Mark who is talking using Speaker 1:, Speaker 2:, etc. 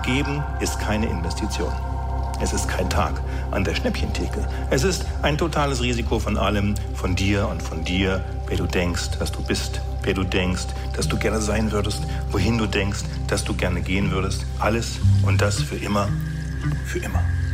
Speaker 1: Geben ist keine Investition. Es ist kein Tag an der Schnäppchentheke. Es ist ein totales Risiko von allem, von dir und von dir, wer du denkst, dass du bist, wer du denkst, dass du gerne sein würdest, wohin du denkst, dass du gerne gehen würdest. Alles und das für immer, für immer.